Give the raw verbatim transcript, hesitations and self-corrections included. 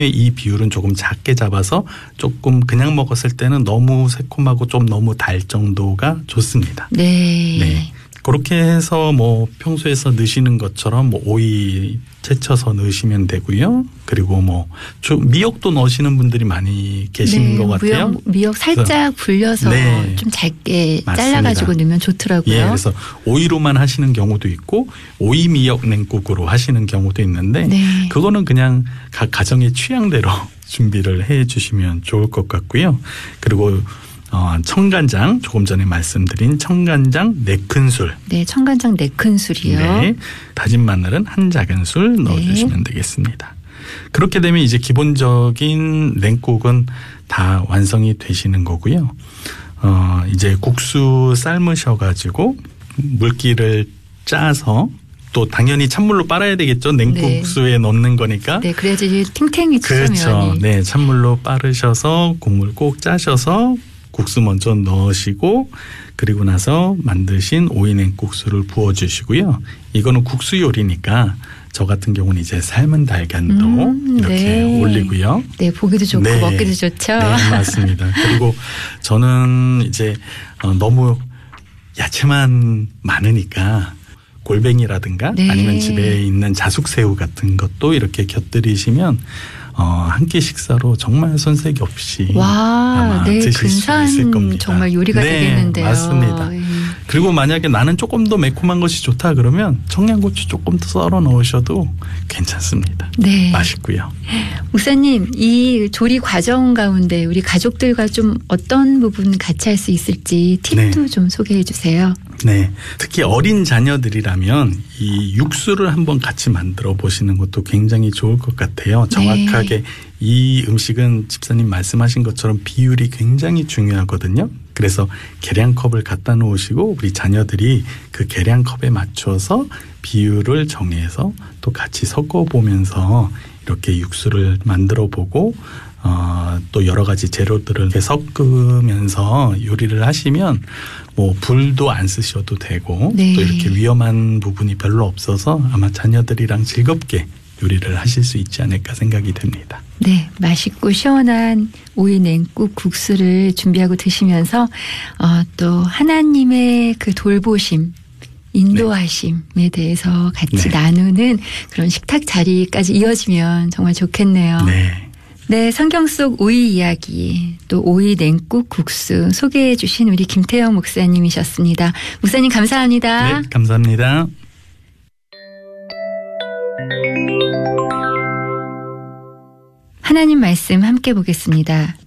이 비율은 조금 작게 잡아서 조금 그냥 먹었을 때는 너무 새콤하고 좀 너무 달 정도가 좋습니다. 네. 네. 그렇게 해서 뭐 평소에서 넣으시는 것처럼 뭐 오이 채쳐서 넣으시면 되고요. 그리고 뭐 미역도 넣으시는 분들이 많이 계시는 네, 것 같아요. 미역, 미역 살짝 불려서 네. 좀 잘게 맞습니다. 잘라가지고 넣으면 좋더라고요. 예, 그래서 오이로만 하시는 경우도 있고 오이 미역 냉국으로 하시는 경우도 있는데 네. 그거는 그냥 각 가정의 취향대로 준비를 해 주시면 좋을 것 같고요. 그리고 어, 청간장 조금 전에 말씀드린 청간장 네 큰술. 네, 청간장 네 큰술이요. 네, 다진 마늘은 한 작은술 넣어주시면 네. 되겠습니다. 그렇게 되면 이제 기본적인 냉국은 다 완성이 되시는 거고요. 어, 이제 국수 삶으셔가지고 물기를 짜서 또 당연히 찬물로 빨아야 되겠죠. 냉국수에 네. 넣는 거니까. 네, 그래야지 탱탱이지죠. 그렇죠. 네, 찬물로 빠르셔서 국물 꼭 짜셔서 국수 먼저 넣으시고 그리고 나서 만드신 오이 냉국수를 부어주시고요. 이거는 국수 요리니까 저 같은 경우는 이제 삶은 달걀도 음, 이렇게 네. 올리고요. 네, 보기도 좋고 네. 먹기도 좋죠. 네, 맞습니다. 그리고 저는 이제 너무 야채만 많으니까 골뱅이라든가 네. 아니면 집에 있는 자숙새우 같은 것도 이렇게 곁들이시면 어, 한 끼 식사로 정말 손색이 없이 와, 아마 네, 드실 수 있을 겁니다. 정말 요리가 네, 되겠는데요. 맞습니다. 네. 그리고 만약에 나는 조금 더 매콤한 것이 좋다 그러면 청양고추 조금 더 썰어 넣으셔도 괜찮습니다. 네. 맛있고요. 목사님, 이 조리 과정 가운데 우리 가족들과 좀 어떤 부분 같이 할 수 있을지 팁도 네. 좀 소개해 주세요. 네. 특히 어린 자녀들이라면 이 육수를 한번 같이 만들어 보시는 것도 굉장히 좋을 것 같아요. 정확하게 네. 이 음식은 집사님 말씀하신 것처럼 비율이 굉장히 중요하거든요. 그래서 계량컵을 갖다 놓으시고 우리 자녀들이 그 계량컵에 맞춰서 비율을 정해서 또 같이 섞어보면서 이렇게 육수를 만들어 보고 어, 또 여러 가지 재료들을 이렇게 섞으면서 요리를 하시면 뭐 불도 안 쓰셔도 되고 네. 또 이렇게 위험한 부분이 별로 없어서 아마 자녀들이랑 즐겁게 요리를 하실 수 있지 않을까 생각이 듭니다. 네, 맛있고 시원한 오이 냉국 국수를 준비하고 드시면서 어, 또 하나님의 그 돌보심, 인도하심에 대해서 같이 네. 나누는 그런 식탁 자리까지 이어지면 정말 좋겠네요. 네. 네, 성경 속 오이 이야기, 또 오이 냉국 국수 소개해 주신 우리 김태영 목사님이셨습니다. 목사님 감사합니다. 네, 감사합니다. 하나님 말씀 함께 보겠습니다.